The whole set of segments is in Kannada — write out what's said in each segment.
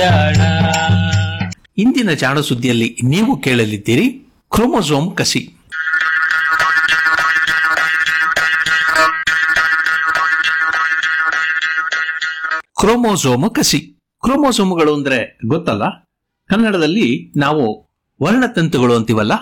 ಜಾಣ. ಇಂದಿನ ಜಾಣ ಸುದ್ದಿಯಲ್ಲಿ ನೀವು ಕೇಳಲಿದ್ದೀರಿ ಕ್ರೋಮೋಸೋಮ್ ಕಸಿ. ಕ್ರೋಮೋಸೋಮ್ ಕಸಿ. ಕ್ರೋಮೋಸೋಮ್ಗಳು ಅಂದ್ರೆ ಗೊತ್ತಲ್ಲ, ಕನ್ನಡದಲ್ಲಿ ನಾವು ವರ್ಣತಂತುಗಳು ಅಂತೀವಲ್ಲ,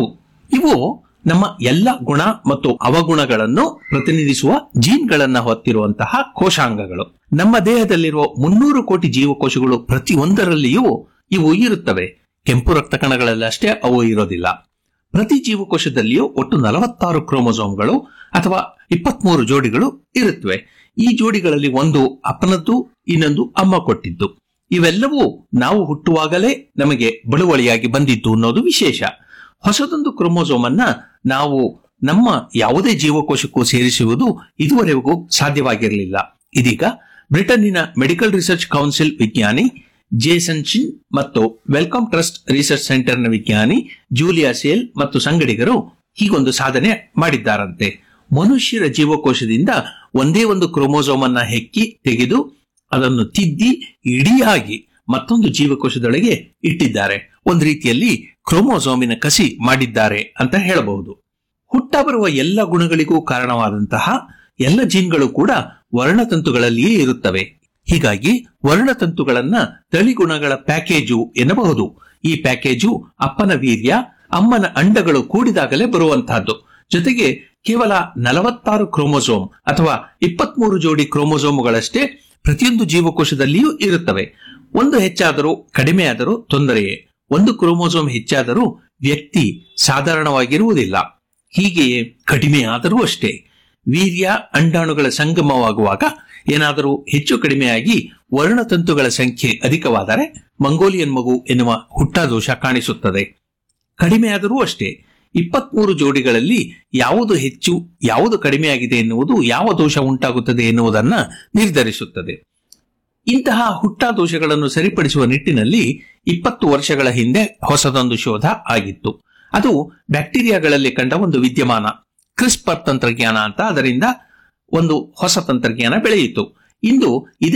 ಇವು ನಮ್ಮ ಎಲ್ಲ ಗುಣ ಮತ್ತು ಅವಗುಣಗಳನ್ನು ಪ್ರತಿನಿಧಿಸುವ ಜೀನ್ಗಳನ್ನ ಹೊತ್ತಿರುವಂತಹ ಕೋಶಾಂಗಗಳು. ನಮ್ಮ ದೇಹದಲ್ಲಿರುವ 300 ಕೋಟಿ ಜೀವಕೋಶಗಳು ಪ್ರತಿಯೊಂದರಲ್ಲಿಯೂ ಇವು ಇರುತ್ತವೆ. ಕೆಂಪು ರಕ್ತ ಕಣಗಳಲ್ಲಷ್ಟೇ ಅವು ಇರೋದಿಲ್ಲ. ಪ್ರತಿ ಜೀವಕೋಶದಲ್ಲಿಯೂ ಒಟ್ಟು 46 ಕ್ರೋಮೋಸೋಮ್ಗಳು ಅಥವಾ 23 ಜೋಡಿಗಳು ಇರುತ್ತವೆ. ಈ ಜೋಡಿಗಳಲ್ಲಿ ಒಂದು ಅಪ್ಪನದ್ದು, ಇನ್ನೊಂದು ಅಮ್ಮ ಕೊಟ್ಟಿದ್ದು. ಇವೆಲ್ಲವೂ ನಾವು ಹುಟ್ಟುವಾಗಲೇ ನಮಗೆ ಬಳುವಳಿಯಾಗಿ ಬಂದಿದ್ದು ಅನ್ನೋದು ವಿಶೇಷ. ಹೊಸದೊಂದು ಕ್ರೋಮೋಸೋಮ್ ಅನ್ನ ನಾವು ನಮ್ಮ ಯಾವುದೇ ಜೀವಕೋಶಕ್ಕೂ ಸೇರಿಸುವುದು ಇದುವರೆಗೂ ಸಾಧ್ಯವಾಗಿರಲಿಲ್ಲ. ಇದೀಗ ಬ್ರಿಟನ್ನಿನ ಮೆಡಿಕಲ್ ರಿಸರ್ಚ್ ಕೌನ್ಸಿಲ್ ವಿಜ್ಞಾನಿ ಜೇಸನ್ ಶಿನ್ ಮತ್ತು ವೆಲ್ಕಮ್ ಟ್ರಸ್ಟ್ ರಿಸರ್ಚ್ ಸೆಂಟರ್ನ ವಿಜ್ಞಾನಿ ಜೂಲಿಯಾ ಸೇಲ್ ಮತ್ತು ಸಂಗಡಿಗರು ಹೀಗೊಂದು ಸಾಧನೆ ಮಾಡಿದ್ದಾರಂತೆ. ಮನುಷ್ಯರ ಜೀವಕೋಶದಿಂದ ಒಂದೇ ಒಂದು ಕ್ರೋಮೋಸೋಮ್ ಅನ್ನ ಹೆಕ್ಕಿ ತೆಗೆದು ಅದನ್ನು ತಿದ್ದಿ ಇಡಿಯಾಗಿ ಮತ್ತೊಂದು ಜೀವಕೋಶದೊಳಗೆ ಇಟ್ಟಿದ್ದಾರೆ. ಒಂದು ರೀತಿಯಲ್ಲಿ ಕ್ರೋಮೋಸೋಮಿನ ಕಸಿ ಮಾಡಿದ್ದಾರೆ ಅಂತ ಹೇಳಬಹುದು. ಹುಟ್ಟ ಬರುವ ಎಲ್ಲ ಗುಣಗಳಿಗೂ ಕಾರಣವಾದಂತಹ ಎಲ್ಲ ಜೀನ್ಗಳು ಕೂಡ ವರ್ಣತಂತುಗಳಲ್ಲಿಯೇ ಇರುತ್ತವೆ. ಹೀಗಾಗಿ ವರ್ಣತಂತುಗಳನ್ನ ತಳಿಗುಣಗಳ ಪ್ಯಾಕೇಜು ಎನ್ನಬಹುದು. ಈ ಪ್ಯಾಕೇಜು ಅಪ್ಪನ ವೀರ್ಯ, ಅಮ್ಮನ ಅಂಡಗಳು ಕೂಡಿದಾಗಲೇ ಬರುವಂತಹದ್ದು. ಜೊತೆಗೆ ಕೇವಲ 46 ಕ್ರೋಮೋಸೋಮ್ ಅಥವಾ 23 ಜೋಡಿ ಕ್ರೋಮೋಸೋಮ್ಗಳಷ್ಟೇ ಪ್ರತಿಯೊಂದು ಜೀವಕೋಶದಲ್ಲಿಯೂ ಇರುತ್ತವೆ. ಒಂದು ಹೆಚ್ಚಾದರೂ ಕಡಿಮೆಯಾದರೂ ತೊಂದರೆಯೇ. ಒಂದು ಕ್ರೋಮೋಸೋಮ್ ಹೆಚ್ಚಾದರೂ ವ್ಯಕ್ತಿ ಸಾಧಾರಣವಾಗಿರುವುದಿಲ್ಲ. ಹೀಗೆಯೇ ಕಡಿಮೆಯಾದರೂ ಅಷ್ಟೇ. ವೀರ್ಯ ಅಂಡಾಣುಗಳ ಸಂಗಮವಾಗುವಾಗ ಏನಾದರೂ ಹೆಚ್ಚು ಕಡಿಮೆಯಾಗಿ ವರ್ಣತಂತುಗಳ ಸಂಖ್ಯೆ ಅಧಿಕವಾದರೆ ಮಂಗೋಲಿಯನ್ ಮಗು ಎನ್ನುವ ಹುಟ್ಟಾದೋಷ ಕಾಣಿಸುತ್ತದೆ. ಕಡಿಮೆಯಾದರೂ ಅಷ್ಟೇ. 23 ಜೋಡಿಗಳಲ್ಲಿ ಯಾವುದು ಹೆಚ್ಚು ಯಾವುದು ಕಡಿಮೆಯಾಗಿದೆ ಎನ್ನುವುದು ಯಾವ ದೋಷ ಉಂಟಾಗುತ್ತದೆ ಎನ್ನುವುದನ್ನ ನಿರ್ಧರಿಸುತ್ತದೆ. ಇಂತಹ ಹುಟ್ಟಾದೋಷಗಳನ್ನು ಸರಿಪಡಿಸುವ ನಿಟ್ಟಿನಲ್ಲಿ 20 ವರ್ಷಗಳ ಹಿಂದೆ ಹೊಸದೊಂದು ಶೋಧ ಆಗಿತ್ತು. ಅದು ಬ್ಯಾಕ್ಟೀರಿಯಾಗಳಲ್ಲಿ ಕಂಡ ಒಂದು ವಿದ್ಯಮಾನ, ಕ್ರಿಸ್ಪರ್ ತಂತ್ರಜ್ಞಾನ ಅಂತ. ಅದರಿಂದ ಒಂದು ಹೊಸ ತಂತ್ರಜ್ಞಾನ ಬೆಳೆಯಿತು. ಇಂದು ಇದೇ